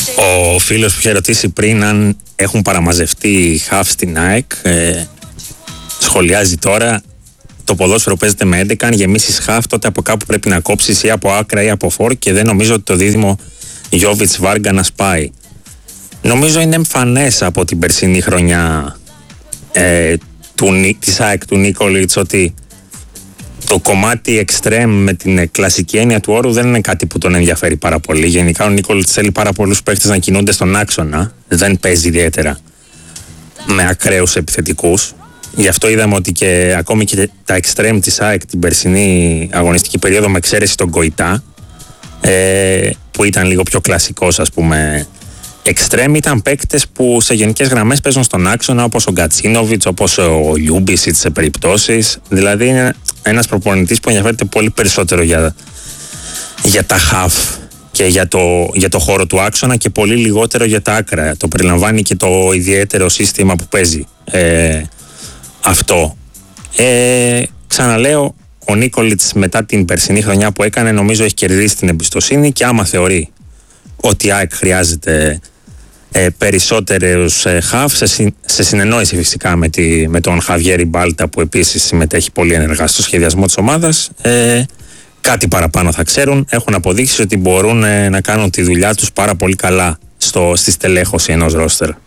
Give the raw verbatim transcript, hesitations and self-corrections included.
Ο φίλος που είχε ρωτήσει πριν αν έχουν παραμαζευτεί χαφ στην ΑΕΚ ε, σχολιάζει τώρα: το ποδόσφαιρο παίζεται με έντεκα. Αν γεμίσεις χαφ, τότε από κάπου πρέπει να κόψεις ή από άκρα ή από φόρ, και δεν νομίζω ότι το δίδυμο Γιόβιτς Βάργα να σπάει. Νομίζω είναι εμφανές από την περσινή χρονιά ε, του, της ΑΕΚ του Νίκολιτς ότι το κομμάτι εξτρέμ με την κλασική έννοια του όρου δεν είναι κάτι που τον ενδιαφέρει πάρα πολύ. Γενικά ο Νίκολιτς θέλει πάρα πολλούς παίκτες να κινούνται στον άξονα. Δεν παίζει ιδιαίτερα με ακραίους επιθετικούς. Γι' αυτό είδαμε ότι και ακόμη και τα εξτρέμ της ΑΕΚ την περσινή αγωνιστική περίοδο, με εξαίρεση τον Γκοϊτά, ε, που ήταν λίγο πιο κλασικός, ας πούμε, εξτρέμ, ήταν παίκτες που σε γενικές γραμμές παίζουν στον άξονα, όπως ο Γκατσίνοβιτς, όπως ο Λιούμπισιτς σε περιπτώσεις. Δηλαδή είναι ένας προπονητής που ενδιαφέρεται πολύ περισσότερο για, για τα χαφ και για το, για το χώρο του άξονα και πολύ λιγότερο για τα άκρα. Το περιλαμβάνει και το ιδιαίτερο σύστημα που παίζει ε, αυτό. Ε, ξαναλέω, ο Νίκολιτς μετά την περσινή χρονιά που έκανε, νομίζω έχει κερδίσει την εμπιστοσύνη, και άμα θεωρεί ότι η ΑΕΚ χρειάζεται ε, περισσότερους ε, χαφ, σε, συ, σε συνεννόηση φυσικά με, τη, με τον Χαβιέρι Μπάλτα, που επίσης συμμετέχει πολύ ενεργά στο σχεδιασμό της ομάδας, ε, κάτι παραπάνω θα ξέρουν. Έχουν αποδείξει ότι μπορούν ε, να κάνουν τη δουλειά τους πάρα πολύ καλά στο, στη στελέχωση ενός ρόστερ.